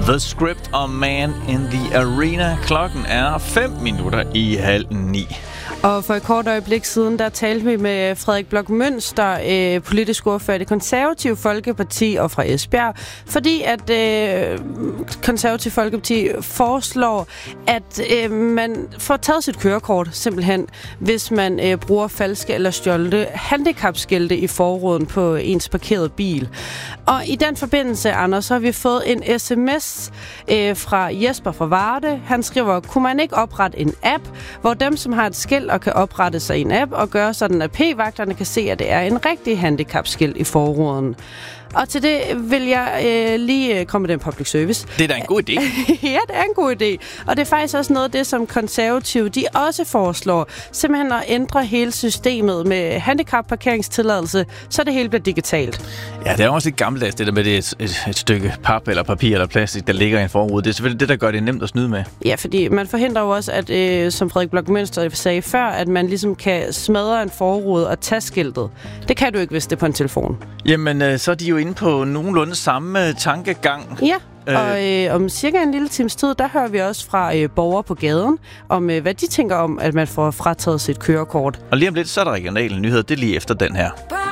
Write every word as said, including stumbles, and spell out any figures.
The Script og Man in the Arena. Klokken er fem minutter i halv ni. Og for et kort øjeblik siden, der talte vi med Frederik Bloch Münster, øh, politisk ordfører i Det Konservative Folkeparti og fra Esbjerg, fordi at øh, Konservative Folkeparti foreslår, at øh, man får taget sit kørekort simpelthen, hvis man øh, bruger falske eller stjålne handicapskilte i forruden på ens parkerede bil. Og i den forbindelse, Anders, så har vi fået en sms øh, fra Jesper fra Varde. Han skriver, kunne man ikke oprette en app, hvor dem, som har et skilt og kan oprette sig i en app og gøre sådan, at p-vagterne kan se, at det er en rigtig handicapskilt i forruden. Og til det vil jeg øh, lige komme med den public service. Det er da en god idé. Ja, det er en god idé. Og det er faktisk også noget af det, som Konservative de også foreslår. Simpelthen at ændre hele systemet med handicapparkeringstilladelse, så det hele bliver digitalt. Ja, det er også et gammeldags, det der med det et, et, et stykke pap eller papir eller plastik, der ligger i en forrude. Det er selvfølgelig det, der gør det nemt at snyde med. Ja, fordi man forhindrer jo også, at, øh, som Frederik Bloch Münster sagde før, at man ligesom kan smadre en forrude og tage skiltet. Det kan du ikke, hvis det er på en telefon. Jamen, øh, så er de jo inde på nogenlunde samme øh, tankegang. Ja, og øh, om cirka en lille times tid, der hører vi også fra øh, borgere på gaden, om øh, hvad de tænker om, at man får frataget sit kørekort. Og lige om lidt, så er der regionale nyheder. Det er lige efter den her.